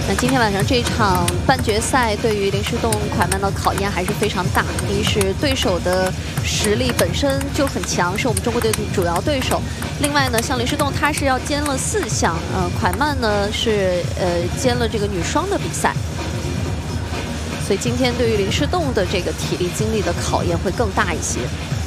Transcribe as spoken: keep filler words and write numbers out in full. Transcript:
那今天晚上这一场半决赛对于林诗栋、蒯曼的考验还是非常大。一是对手的实力本身就很强，是我们中国队的主要对手。另外呢，像林诗栋他是要兼了四项，呃，蒯曼呢是呃兼了这个女双的比赛。所以今天对于林诗栋的这个体力精力的考验会更大一些。